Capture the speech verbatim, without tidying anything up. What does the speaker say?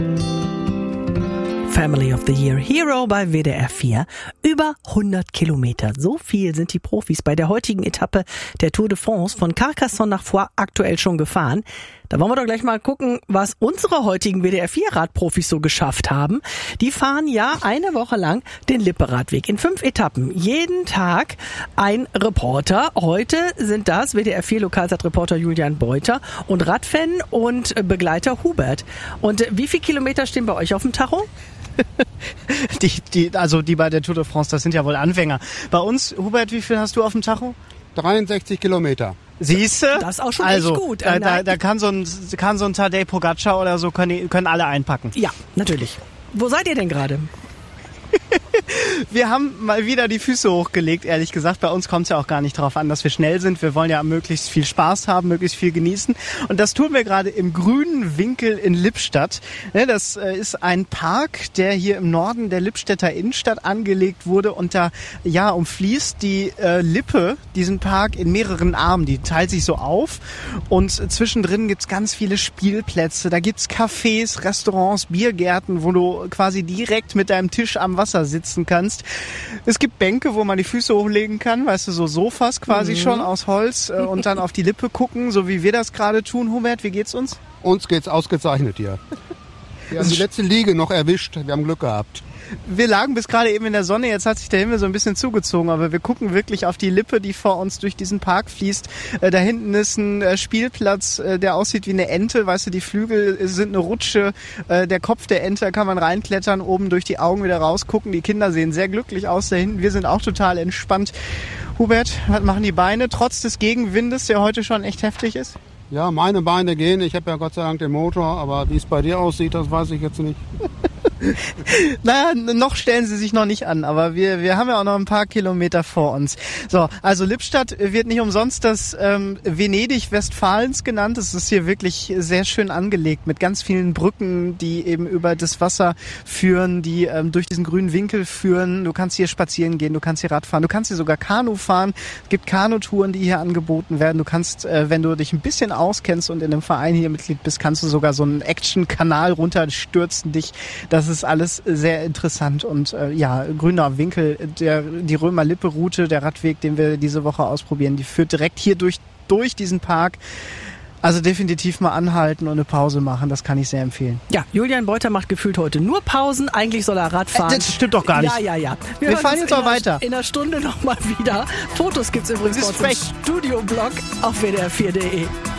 Family of the Year Hero bei W D R vier. Über hundert Kilometer. So viel sind die Profis bei der heutigen Etappe der Tour de France von Carcassonne nach Foix aktuell schon gefahren. Da wollen wir doch gleich mal gucken, was unsere heutigen W D R vier Radprofis so geschafft haben. Die fahren ja eine Woche lang den Lippe-Radweg in fünf Etappen. Jeden Tag ein Reporter. Heute sind das W D R vier Lokalsat-Reporter Julian Beuter und Radfan und Begleiter Hubert. Und wie viele Kilometer stehen bei euch auf dem Tacho? Die, die, also die bei der Tour de France, das sind ja wohl Anfänger. Bei uns, Hubert, wie viel hast du auf dem Tacho? dreiundsechzig Kilometer. Siehst du? Das ist auch schon also, echt gut. Da, da, da kann so ein, kann so ein Tadej Pogacar oder so, können, können alle einpacken. Ja, natürlich. Wo seid ihr denn gerade? Wir haben mal wieder die Füße hochgelegt, ehrlich gesagt. Bei uns kommt es ja auch gar nicht darauf an, dass wir schnell sind. Wir wollen ja möglichst viel Spaß haben, möglichst viel genießen. Und das tun wir gerade im grünen Winkel in Lippstadt. Das ist ein Park, der hier im Norden der Lippstädter Innenstadt angelegt wurde. Und da ja umfließt die äh, Lippe diesen Park in mehreren Armen. Die teilt sich so auf. Und zwischendrin gibt's ganz viele Spielplätze. Da gibt's Cafés, Restaurants, Biergärten, wo du quasi direkt mit deinem Tisch am Wasser sitzen kannst. Es gibt Bänke, wo man die Füße hochlegen kann, weißt du, so Sofas quasi mhm. schon aus Holz äh, und dann auf die Lippe gucken, so wie wir das gerade tun. Hubert, wie geht's uns? Uns geht's ausgezeichnet hier. Wir haben die letzte Liege noch erwischt, wir haben Glück gehabt. Wir lagen bis gerade eben in der Sonne, jetzt hat sich der Himmel so ein bisschen zugezogen, aber wir gucken wirklich auf die Lippe, die vor uns durch diesen Park fließt. Äh, da hinten ist ein äh, Spielplatz, äh, der aussieht wie eine Ente, weißt du, die Flügel sind eine Rutsche, äh, der Kopf der Ente, da kann man reinklettern, oben durch die Augen wieder rausgucken. Die Kinder sehen sehr glücklich aus da hinten, wir sind auch total entspannt. Hubert, was machen die Beine, trotz des Gegenwindes, der heute schon echt heftig ist? Ja, meine Beine gehen, ich habe ja Gott sei Dank den Motor, aber wie es bei dir aussieht, das weiß ich jetzt nicht. Naja, noch stellen sie sich noch nicht an, aber wir wir haben ja auch noch ein paar Kilometer vor uns. So, also Lippstadt wird nicht umsonst das ähm, Venedig Westfalens genannt. Es ist hier wirklich sehr schön angelegt mit ganz vielen Brücken, die eben über das Wasser führen, die ähm, durch diesen grünen Winkel führen. Du kannst hier spazieren gehen, du kannst hier Rad fahren, du kannst hier sogar Kanu fahren. Es gibt Kanutouren, die hier angeboten werden. Du kannst, äh, wenn du dich ein bisschen auskennst und in einem Verein hier Mitglied bist, kannst du sogar so einen Action-Kanal runterstürzen dich. Das ist alles sehr interessant und äh, ja, grüner Winkel, der, die Römer-Lippe-Route, der Radweg, den wir diese Woche ausprobieren, die führt direkt hier durch, durch diesen Park. Also definitiv mal anhalten und eine Pause machen, das kann ich sehr empfehlen. Ja, Julian Beuter macht gefühlt heute nur Pausen, eigentlich soll er Rad fahren. Äh, das stimmt doch gar nicht. Ja, ja, ja. Wir, wir fahren jetzt auch weiter. In einer Stunde nochmal wieder. Fotos gibt's übrigens bei uns im Studioblog auf W D R vier punkt de.